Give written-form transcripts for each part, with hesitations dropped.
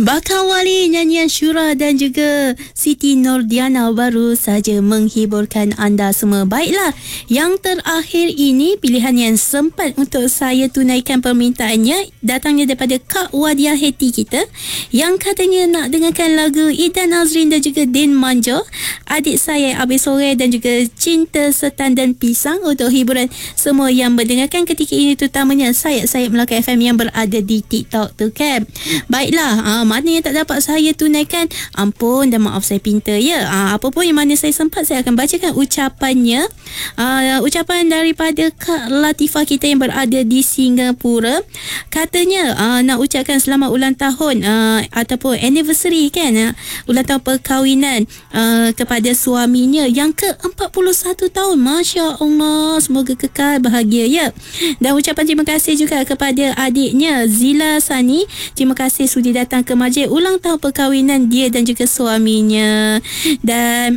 Bakal Wali, nyanyian Syura dan juga Siti Nordiana baru saja menghiburkan anda semua. Baiklah, yang terakhir ini pilihan yang sempat untuk saya tunaikan permintaannya datangnya daripada Kak Wadia Heti kita yang katanya nak dengarkan lagu Ida Nazrin dan juga Din Manjo, Adik Saya Habis Sore dan juga Cinta Setan dan Pisang untuk hiburan semua yang mendengarkan ketika ini, terutamanya sayap-sayap Melaka FM yang berada di TikTok tu kan. Baiklah, mana yang tak dapat saya tunaikan, ampun dan maaf saya pinta ya. Apa pun yang mana saya sempat, saya akan bacakan ucapannya. Ucapan daripada Kak Latifah kita yang berada di Singapura. Katanya nak ucapkan selamat ulang tahun ataupun anniversary kan, ulang tahun perkahwinan kepada suaminya yang ke-41 tahun. Masya Allah, semoga kekal bahagia ya. Dan ucapan terima kasih juga kepada adiknya Zila Sani. Terima kasih sudi datang ke majlis ulang tahun perkahwinan dia dan juga suaminya. Dan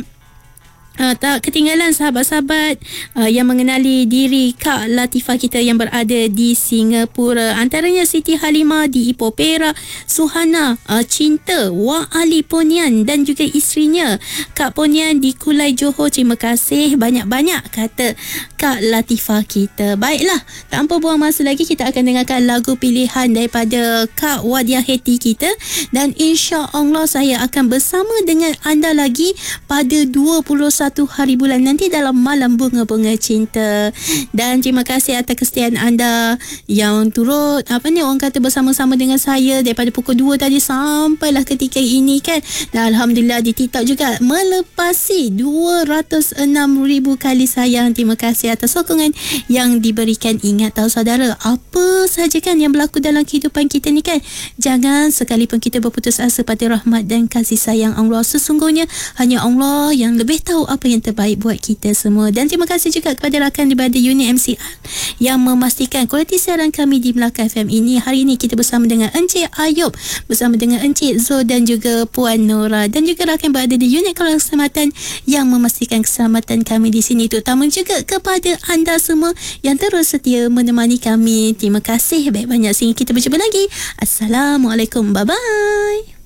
tak ketinggalan sahabat-sahabat yang mengenali diri Kak Latifah kita yang berada di Singapura. Antaranya Siti Halimah di Ipoh Perak, Suhana Cinta, Wak Ali Ponian dan juga isterinya Kak Ponian di Kulai Johor. Terima kasih banyak-banyak kata Kak Latifah kita. Baiklah, tanpa buang masa lagi, kita akan dengarkan lagu pilihan daripada Kak Wadia Heti kita. Dan insya-Allah saya akan bersama dengan anda lagi pada 21 hari bulan nanti dalam Malam Bunga-Bunga Cinta. Dan terima kasih atas kesetiaan anda yang turut orang kata bersama-sama dengan saya daripada pukul 2 tadi sampailah ketika ini kan. Dan Alhamdulillah di TikTok juga melepasi 206,000 kali sayang. Terima kasih atas sokongan yang diberikan. Ingat tahu saudara, apa saja kan yang berlaku dalam kehidupan kita ni kan, jangan sekalipun kita berputus asa pada rahmat dan kasih sayang Allah. Sesungguhnya hanya Allah yang lebih tahu apa yang terbaik buat kita semua. Dan terima kasih juga kepada rakan daripada unit MCR yang memastikan kualiti siaran kami di Melaka FM ini. Hari ini kita bersama dengan Encik Ayub, bersama dengan Encik Zul dan juga Puan Nora, dan juga rakan berada di unit kawalan keselamatan yang memastikan keselamatan kami di sini. Terutama juga kepada anda semua yang terus setia menemani kami. Terima kasih banyak-banyak sehingga kita berjumpa lagi. Assalamualaikum, bye-bye.